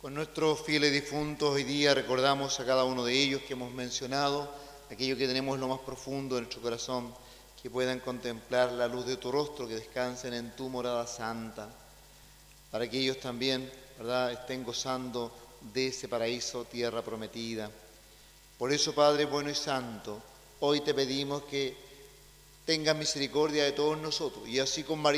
Con nuestros fieles difuntos hoy día recordamos a cada uno de ellos que hemos mencionado, aquellos que tenemos lo más profundo de nuestro corazón, que puedan contemplar la luz de tu rostro, que descansen en tu morada santa, para que ellos también, ¿verdad?, estén gozando de ese paraíso, tierra prometida. Por eso, Padre bueno y santo, hoy te pedimos que tengas misericordia de todos nosotros, y así con María